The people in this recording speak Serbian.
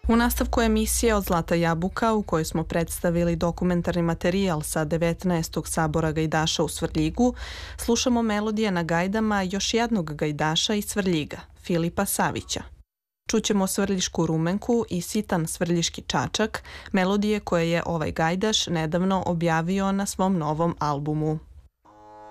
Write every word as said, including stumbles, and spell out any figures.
U nastavku emisije od Zlata jabuka u kojoj smo predstavili dokumentarni materijal sa devetnaestog sabora gajdaša u Svrljigu, slušamo melodije na gajdama još jednog gajdaša iz Svrljiga, Filipa Savića. Čućemo Svrljišku rumenku i Sitan svrljiški čačak, melodije koje je ovaj gajdaš nedavno objavio na svom novom albumu.